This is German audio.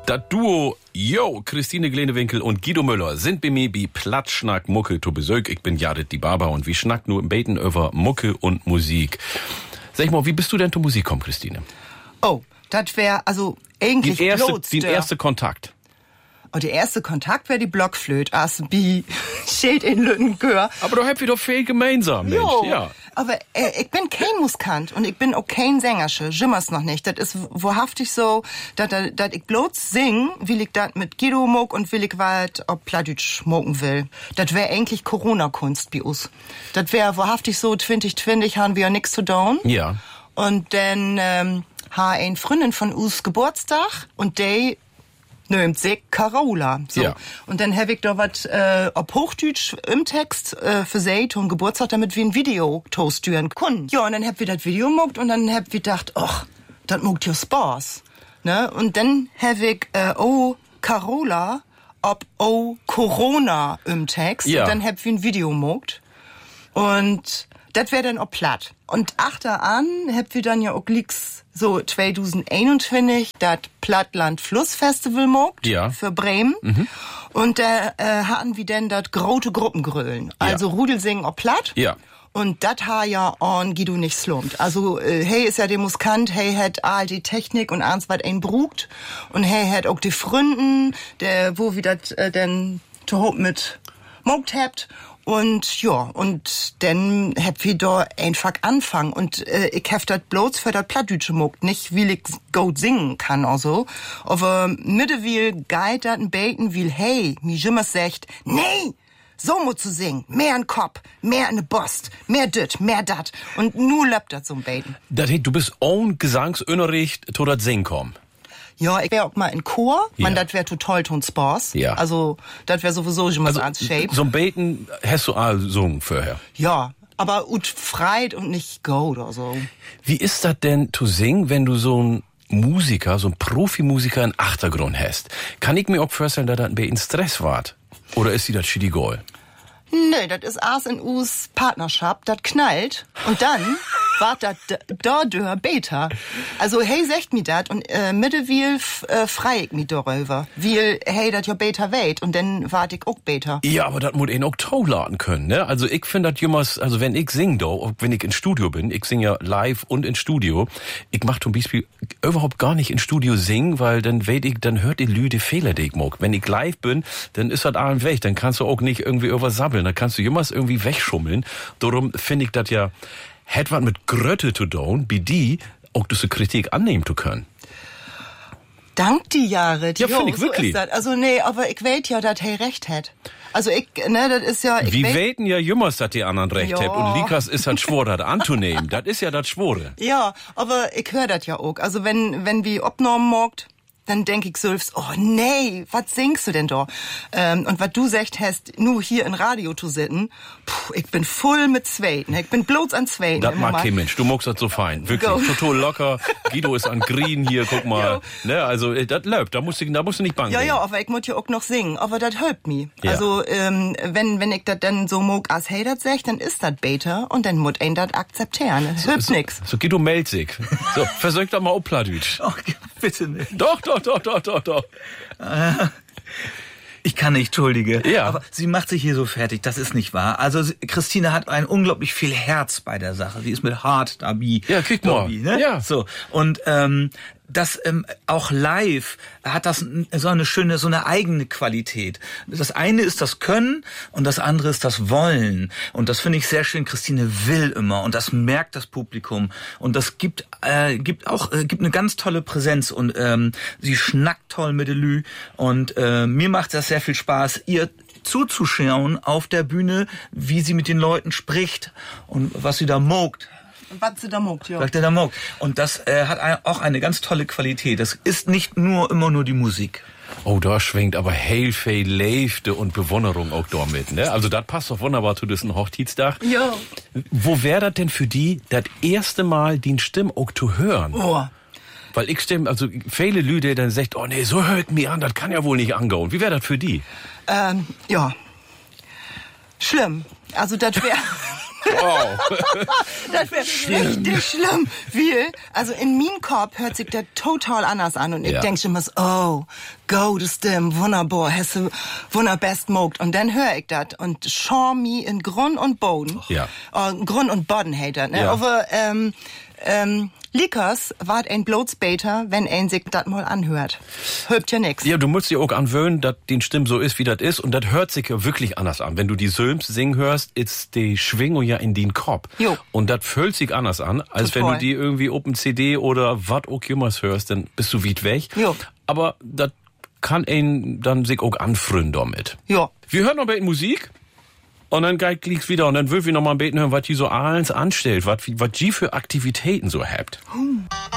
Das Duo Christine Glenewinkel und Guido Müller sind bei mir bei Plattschnack Mucke zu Besuch. Ich bin Jared die Barber und wir schnacken nur im Beten über Mucke und Musik. Sag mal, wie bist du denn zur Musik gekommen, Christine? Oh, das wäre also eigentlich den erste Kontakt. Oh, der erste Kontakt wäre die Blockflöte, als wie Schild in Lüttengör. Aber da habt ihr doch viel gemeinsam, Mensch. Jo, ja. Aber ich bin kein Musikant und ich bin auch kein Sängersche, jimmers noch nicht. Das ist wahrhaftig so, dass ich bloß sing, will ich das mit Guido muck und will ich was ob Plattdeutsch mucken will. Das wäre eigentlich Corona-Kunst bei uns. Das wäre wahrhaftig so, 2020 haben wir ja nix zu tun. Ja. Und dann ha ein Freundin von uns Geburtstag und die nimmt sich Carola. So. Ja. Und dann hab ich da was ob Hochdeutsch im Text für sie zum Geburtstag, damit wir ein Video toastüren können. Ja, und dann hab wir das Video gemacht und dann hab wir gedacht, ach, das macht ja Spaß. Ne? Und dann hab ich Carola ob Corona im Text. Ja. Und dann hab wir ein Video gemacht. Und das wäre dann auch platt. Und achteran hab wir dann ja auch so 2021 das Plattland Flussfestival mogt für Bremen. Mhm. Und da hatten wir dann das große Gruppengrölen. Also Rudel singen auch platt. Ja. Und das ha ja an Guido nicht slumpt. Also hey ist ja der Muskant, hey hat all die Technik und ans wat ein brugt. Und hey hat auch die Fründen, wo wir das denn zu hoch mit mogt habt. Und ja, und dann hab wir da einfach anfangen. Und ich hab das bloß für das Plattdeutsche mogt, nicht weil ich gut singen kann oder so. Aber mittlerweile geht das ein Beten, weil hey, mi jimmers sagt, nee, so muss zu singen. Mehr ein Kopf, mehr eine Bost, mehr dit, mehr dat. Und nu läuft das so ein Beten. Das heißt, du bist ohne Gesangsunterricht zu das Singen kommen. Ja, ich wär auch mal in Chor. Man, das wär total tun Spaß. Ja. Also, das wär sowieso schon mal so ans Shape. So ein Beten hast du auch gesungen vorher. Ja, aber ut freit und nicht go oder so. Wie ist das denn zu singen, wenn du so ein Musiker, so ein Profimusiker in Achtergrund hast? Kann ich mir auch vorstellen, dass das ein bisschen Stress wart? Oder ist die das shitty goal? Nee, das ist Ars in Us Partnerschaft, das knallt. Und dann wart das da Beta. Also, hey, sagt mi dat und mittlerweile frei ich mi darüber. Weil, hey, dat ja Beta weit und dann wart ich auch Beta. Ja, aber das muss ihn auch tolladen können, ne? Also, ich finde das jemals, also wenn ich sing da, wenn ich in Studio bin, ich sing ja live und in Studio, ich mach zum Beispiel überhaupt gar nicht in Studio singen, weil dann dann hört die Lüde Fehler, die ich mag. Wenn ich live bin, dann ist das allen weg, dann kannst du auch nicht irgendwie übersabbeln, dann kannst du jemals irgendwie wegschummeln. Darum finde ich das ja, hätt was mit Grötte zu tun, wie die auch diese Kritik annehmen zu können. Dank die Jahre. Ja, finde ich wirklich. So also nee, aber ich weet ja, dass hey recht hat. Also das ist ja... Wie weten ja jümmers, dass die anderen recht hat. Und Likas ist halt schwor, das anzunehmen. Das ist ja das Schwore. Ja, aber ich hör das ja auch. Also wenn wir abnormen mogt, dann denk ich selbst, oh nee, was singst du denn da? Und was du sagst hast, nur hier in Radio zu sitzen, ich bin voll mit Zweiten. Ich bin bloß an Zweiten. Das mag kein Mensch. Du magst das so fein. Wirklich. Total locker. Guido ist an Green hier, guck mal. Ne, also, das läuft. Da musst du nicht bangen. Ja, aber ich muss ja auch noch singen. Aber das hilft mir. Ja. Also, wenn ich das dann so mag, als hey das sagt, dann ist das Beta und dann muss ein das akzeptieren. Das hilft nix. So, Guido meldet sich. So, versuch doch mal auf Plattdeutsch. Oh, bitte nicht. Doch. Ich kann nicht, entschuldige. Ja. Aber sie macht sich hier so fertig, das ist nicht wahr. Also Christine hat ein unglaublich viel Herz bei der Sache. Sie ist mit Heart dabei. Ja, krieg mal. Ne? Ja. So. Und das auch live hat das so eine eigene Qualität. Das eine ist das Können und das andere ist das Wollen. Und das finde ich sehr schön. Christine will immer und das merkt das Publikum. Und das gibt eine ganz tolle Präsenz und sie schnackt toll mit Delü. Und mir macht das sehr viel Spaß, ihr zuzuschauen auf der Bühne, wie sie mit den Leuten spricht und was sie da mogt. Und was sie da mogt, ja. Was der da mogt. Und das hat auch eine ganz tolle Qualität. Das ist nicht immer nur die Musik. Oh, da schwingt aber viel Leifte und Bewunderung auch damit, ne? Also das passt doch wunderbar zu diesem Hochzeitstag. Ja. Wo wäre das denn für die das erste Mal die Stimme auch zu hören? Oh. Weil ich stimme, also viele Leute dann sagt, oh nee, so hört mich an, das kann ja wohl nicht angehen. Wie wäre das für die? Ja. Schlimm. Also das wäre... Oh. Das wäre richtig schlimm. Also in meinem Kopf hört sich das total anders an. Und ich denke immer so, oh, go, das Stimme, wunderbar, hast du wunderbest mogt. Und dann höre ich das und schau mich in Grund und Boden. Ja. Grund und Boden hätte. Ne? Ja. Aber, Likers wart ein Blotsbeter, wenn ein sich das mal anhört. Hört ja nix. Ja, du musst dir auch anwöhnen, dass die Stimme so ist, wie das ist. Und das hört sich ja wirklich anders an. Wenn du die Söms singen hörst, ist die Schwingung ja in den Kopf. Jo. Und das fühlt sich anders an, als Total. wenn du die irgendwie auf dem CD oder was auch immer hörst, dann bist du weit weg. Jo. Aber das kann einen dann sich auch anfreunden damit. Ja. Wir hören noch ein bisschen Musik. Und dann geht's wieder und dann will wir noch mal ein bisschen hören, was die so alles anstellt, was die für Aktivitäten so habt.